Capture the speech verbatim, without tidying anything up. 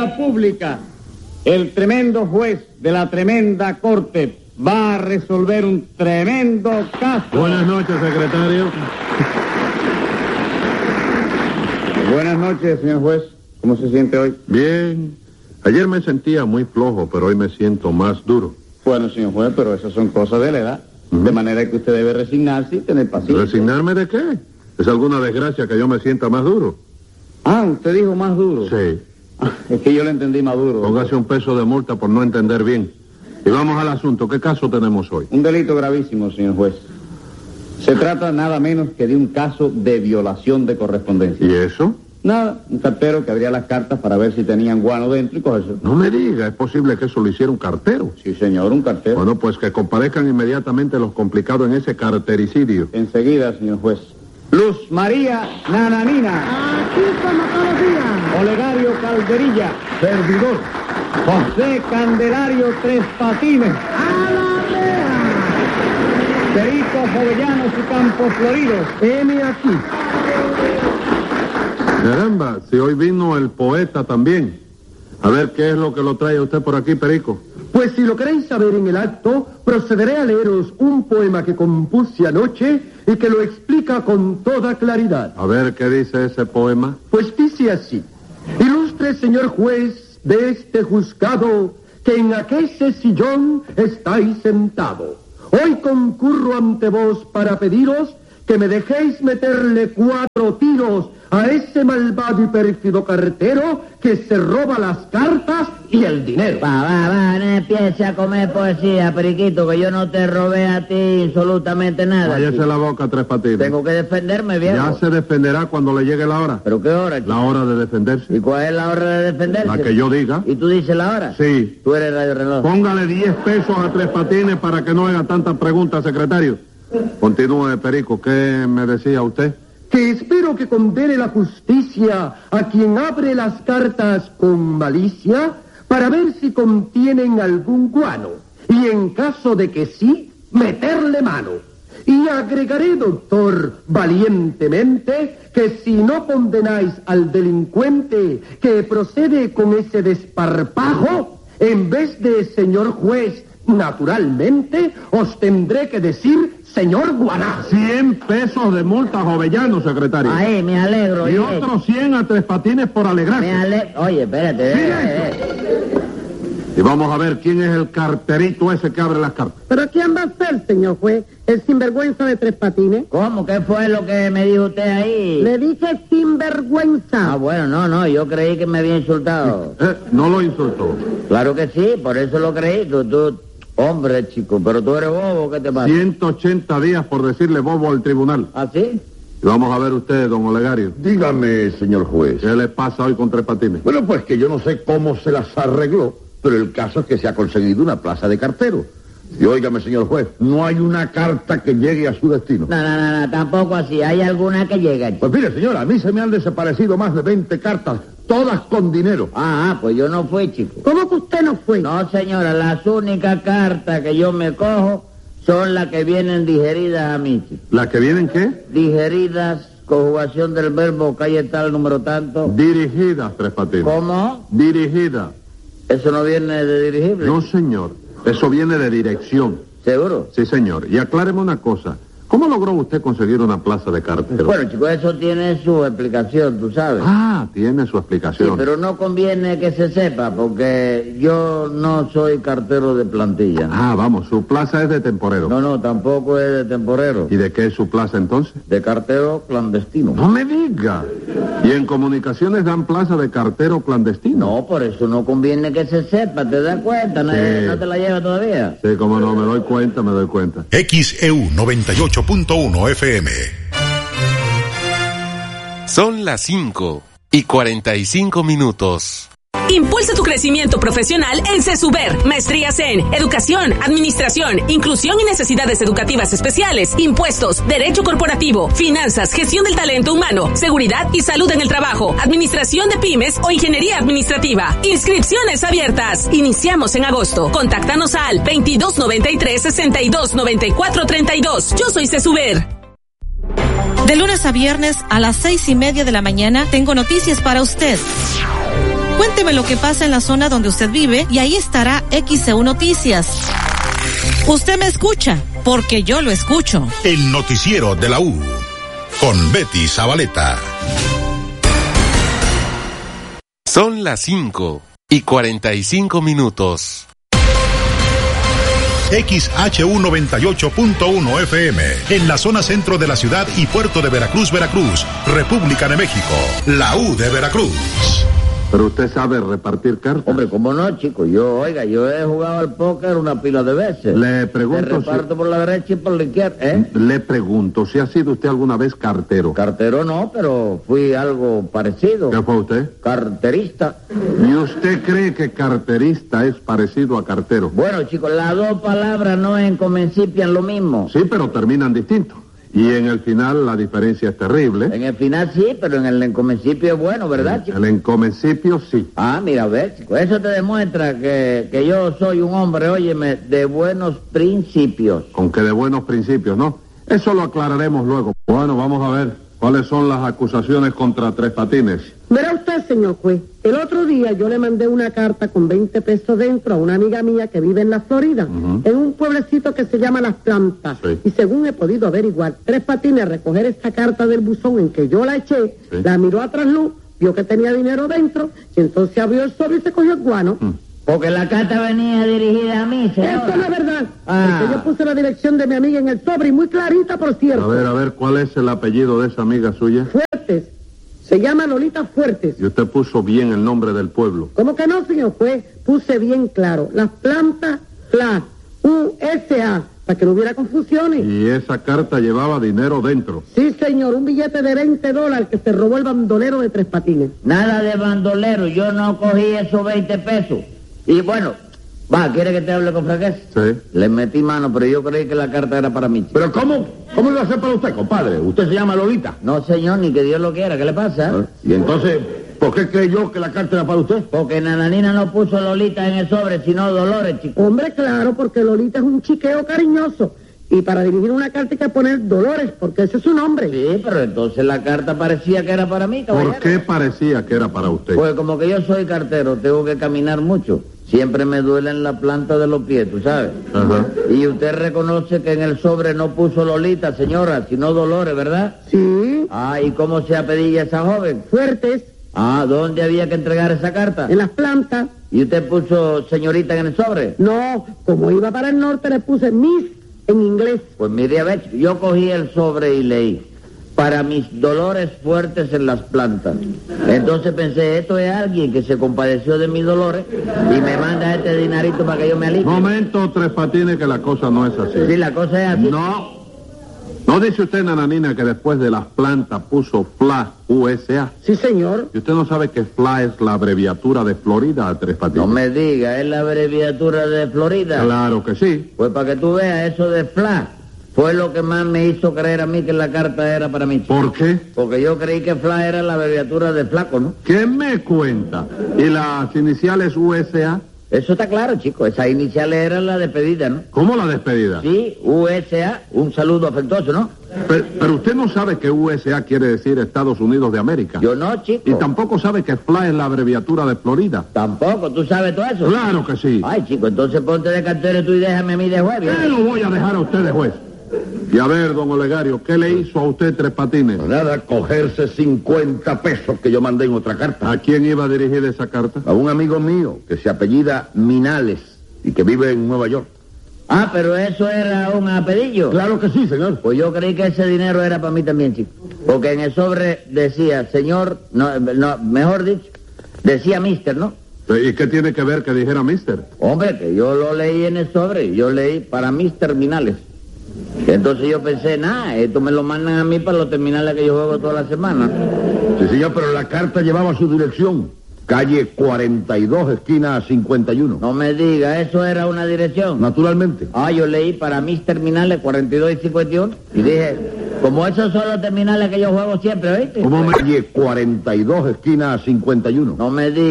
Vía pública. El tremendo juez de la tremenda corte va a resolver un tremendo caso. Buenas noches, secretario. Buenas noches, señor juez. ¿Cómo se siente hoy? Bien. Ayer me sentía muy flojo, pero hoy me siento más duro. Bueno, señor juez, pero esas son cosas de la edad. Uh-huh. De manera que usted debe resignarse y tener paciencia. ¿Resignarme de qué? ¿Es alguna desgracia que yo me sienta más duro? Ah, usted dijo más duro. Sí. Es que yo le entendí más duro. Póngase un peso de multa por no entender bien. Y vamos al asunto. ¿Qué caso tenemos hoy? Un delito gravísimo, señor juez. Se trata nada menos que de un caso de violación de correspondencia. ¿Y eso? Nada, un cartero que abría las cartas para ver si tenían guano dentro y cogerse. No me diga, ¿es posible que eso lo hiciera un cartero? Sí, señor, un cartero. Bueno, pues que comparezcan inmediatamente los complicados en ese cartericidio. Enseguida, señor juez. Luz María Nananina. Aquí como todos los días. Olegario Calderilla. Servidor. José Candelario Tres Patines. ¡A la reja! Perico Jovellanos y Campos Floridos. Heme aquí. Caramba, si hoy vino el poeta también. A ver, ¿qué es lo que lo trae usted por aquí, Perico? Pues si lo queréis saber en el acto, procederé a leeros un poema que compuse anoche y que lo explica con toda claridad. A ver, ¿qué dice ese poema? Pues dice así: ilustre señor juez de este juzgado, que en aquel sillón estáis sentado. Hoy concurro ante vos para pediros que me dejéis meterle cuatro tiros a ese malvado y pérfido cartero que se roba las cartas y el dinero. Va, va, va, no empiece a comer poesía, Periquito, que yo no te robé a ti absolutamente nada. Cállese chico. la boca, Tres Patines. Tengo que defenderme, viejo. Ya se defenderá cuando le llegue la hora. ¿Pero qué hora, chico? La hora de defenderse. ¿Y cuál es la hora de defenderse? La que yo diga. ¿Y tú dices la hora? Sí. Tú eres Radio Reloj. Póngale diez pesos a Tres Patines para que no haga tantas preguntas, secretario. Continúe, Perico. ¿Qué me decía usted? Que espero que condene la justicia a quien abre las cartas con malicia para ver si contienen algún guano. Y en caso de que sí, meterle mano. Y agregaré, doctor, valientemente, que si no condenáis al delincuente que procede con ese desparpajo, en vez de señor juez, naturalmente, os tendré que decir señor Guaná. Cien pesos de multa, Jovellano, secretario. Ahí, me alegro. Y oye. otros cien a Tres Patines por alegrarse. Me alegro. Oye, espérate. Eh, eh. Y vamos a ver quién es el carterito ese que abre las cartas. ¿Pero quién va a ser, señor juez? ¿El sinvergüenza de Tres Patines? ¿Cómo? ¿Qué fue lo que me dijo usted ahí? Le dije sinvergüenza. Ah, bueno, no, no, yo creí que me había insultado. Eh, no lo insultó. Claro que sí, por eso lo creí. Tú, tú, hombre, chico, pero tú eres bobo, ¿qué te pasa? ciento ochenta días por decirle bobo al tribunal. ¿Ah, sí? Y vamos a ver usted, don Olegario. Dígame, señor juez. ¿Qué le pasa hoy con Tres Patines? Bueno, pues que yo no sé cómo se las arregló, pero el caso es que se ha conseguido una plaza de cartero. Y óigame, señor juez, no hay una carta que llegue a su destino. No, no, no, no, tampoco así. ¿Hay alguna que llega? Pues mire, señora, a mí se me han desaparecido más de veinte cartas, todas con dinero. Ah, ah, pues yo no fui, chico. ¿Cómo que usted no fue? No, señora, las únicas cartas que yo me cojo son las que vienen digeridas a mí, chico. ¿Las que vienen qué? Digeridas, conjugación del verbo, calle tal, número tanto. Dirigidas, Tres Patines. ¿Cómo? Dirigidas. ¿Eso no viene de dirigible? No, señor. Eso viene de dirección. ¿Seguro? Sí, señor. Y acláreme una cosa. ¿Cómo logró usted conseguir una plaza de cartero? Bueno, chico, eso tiene su explicación, tú sabes. Ah, tiene su explicación. Sí, pero no conviene que se sepa, porque yo no soy cartero de plantilla. Ah, vamos, su plaza es de temporero. No, no, tampoco es de temporero. ¿Y de qué es su plaza entonces? De cartero clandestino. No me diga. ¿Y en comunicaciones dan plaza de cartero clandestino? No, por eso no conviene que se sepa, ¿te das cuenta? ¿No, Sí. ¿no te la lleva todavía? Sí, cómo no, me doy cuenta, me doy cuenta. X E U noventa y ocho punto uno F M. Son las cinco y cuarenta y cinco minutos. Impulsa tu crecimiento profesional en CESUBER. Maestrías en Educación, Administración, Inclusión y Necesidades Educativas Especiales, Impuestos, Derecho Corporativo, Finanzas, Gestión del Talento Humano, Seguridad y Salud en el Trabajo, Administración de Pymes o Ingeniería Administrativa. Inscripciones abiertas. Iniciamos en agosto. Contáctanos al veintidós noventa y tres, sesenta y dos noventa y cuatro treinta y dos. Yo soy CESUBER. De lunes a viernes a las seis y media de la mañana tengo noticias para usted. Cuénteme lo que pasa en la zona donde usted vive y ahí estará X C U Noticias. Usted me escucha, porque yo lo escucho. El noticiero de la U, con Betty Zabaleta. Son las cinco y cuarenta y cinco minutos. X H U noventa y ocho punto uno F M, en la zona centro de la ciudad y puerto de Veracruz, Veracruz, República de México, la U de Veracruz. Pero usted sabe repartir cartas. Hombre, ¿cómo no, chico? Yo, oiga, yo he jugado al póker una pila de veces. Le pregunto Te reparto si... por la derecha y por la izquierda, ¿eh? Le pregunto si ha sido usted alguna vez cartero. Cartero no, pero fui algo parecido. ¿Qué fue usted? Carterista. ¿Y usted cree que carterista es parecido a cartero? Bueno, chicos, las dos palabras no encomencipian lo mismo. Sí, pero terminan distintos. Y en el final la diferencia es terrible. En el final sí, pero en el encomencipio es bueno, ¿verdad, chico? El encomencipio sí. Ah, mira, a ver, chico, eso te demuestra que, que yo soy un hombre, óyeme, de buenos principios. Aunque de buenos principios, ¿no? Eso lo aclararemos luego. Bueno, vamos a ver. ¿Cuáles son las acusaciones contra Tres Patines? Verá usted, señor juez, el otro día yo le mandé una carta con veinte pesos dentro a una amiga mía que vive en la Florida, uh-huh. en un pueblecito que se llama Las Plantas. Sí. Y según he podido averiguar, Tres Patines, recoger esta carta del buzón en que yo la eché, sí. la miró a trasluz, vio que tenía dinero dentro, y entonces abrió el sobre y se cogió el guano. Uh-huh. Porque la carta venía dirigida a mí, señora. Eso no es verdad. Ah. Porque yo puse la dirección de mi amiga en el sobre, y muy clarita, por cierto. A ver, a ver, ¿cuál es el apellido de esa amiga suya? Fuertes. Se llama Lolita Fuertes. Y usted puso bien el nombre del pueblo. ¿Cómo que no, señor juez? Puse bien claro. Las Plantas, Fla, U S A, para que no hubiera confusiones. Y esa carta llevaba dinero dentro. Sí, señor, un billete de veinte dólares que se robó el bandolero de Tres Patines. Nada de bandolero, yo no cogí esos veinte pesos. Y bueno, va, ¿quiere que te hable con franqueza? Sí. Le metí mano, pero yo creí que la carta era para mí. ¿Pero cómo? ¿Cómo iba a ser para usted, compadre? ¿Usted se llama Lolita? No, señor, ni que Dios lo quiera. ¿Qué le pasa? ¿Y entonces por qué creyó que la carta era para usted? Porque Nananina no puso Lolita en el sobre, sino Dolores, chico. Hombre, claro, porque Lolita es un chiqueo cariñoso. Y para dirigir una carta hay que poner Dolores, porque ese es su nombre. Sí, pero entonces la carta parecía que era para mí, caballero. ¿Por qué parecía que era para usted? Pues como que yo soy cartero, tengo que caminar mucho. Siempre me duelen la planta de los pies, ¿tú sabes? Ajá. Y usted reconoce que en el sobre no puso Lolita, señora, sino Dolores, ¿verdad? Sí. Ah, ¿y cómo se apellida esa joven? Fuertes. Ah, ¿dónde había que entregar esa carta? En Las Plantas. ¿Y usted puso señorita en el sobre? No, como iba para el norte le puse Miss en inglés. Pues mire, a ver, yo cogí el sobre y leí. Para mis dolores fuertes en las plantas. Entonces pensé, esto es alguien que se compadeció de mis dolores y me manda este dinarito para que yo me alivie. Momento, Tres Patines, que la cosa no es así. Sí, la cosa es así. No. ¿No dice usted, Nananina, que después de Las Plantas puso Fla, U S A? Sí, señor. ¿Y usted no sabe que Fla es la abreviatura de Florida, Tres Patines? No me diga, ¿es la abreviatura de Florida? Claro que sí. Pues para que tú veas, eso de Fla fue lo que más me hizo creer a mí que la carta era para mí. ¿Por qué? Porque yo creí que Fla era la abreviatura de flaco, ¿no? ¿Qué me cuenta? ¿Y las iniciales U S A? Eso está claro, chico. Esa inicial era la despedida, ¿no? ¿Cómo la despedida? Sí, U S A, un saludo afectuoso, ¿no? Pero, pero usted no sabe que U S A quiere decir Estados Unidos de América. Yo no, chico. Y tampoco sabe que F L A es la abreviatura de Florida. Tampoco, ¿tú sabes todo eso? Claro que sí. Ay, chico, entonces ponte de cartero tú y déjame a mí de juez. ¿Qué lo voy a dejar a usted de juez? Y a ver, don Olegario, ¿qué le hizo a usted Tres Patines? Nada, cogerse cincuenta pesos que yo mandé en otra carta. ¿A quién iba a dirigir esa carta? A un amigo mío que se apellida Minales y que vive en Nueva York. Ah, pero eso era un apellido. Claro que sí, señor. Pues yo creí que ese dinero era para mí también, chico. Porque en el sobre decía, señor, no, no mejor dicho, decía mister, ¿no? ¿Y qué tiene que ver que dijera mister? Hombre, que yo lo leí en el sobre, yo leí para mis terminales. Entonces yo pensé, nada, esto me lo mandan a mí para los terminales que yo juego toda la semana. Sí, señor, pero la carta llevaba su dirección. Calle cuarenta y dos, esquina cincuenta y uno. No me diga, ¿eso era una dirección? Naturalmente. Ah, yo leí para mis terminales cuarenta y dos y cincuenta y uno y dije, como esos son los terminales que yo juego siempre, ¿oíste? ¿Cómo me... Calle cuarenta y dos, esquina cincuenta y uno. No me diga.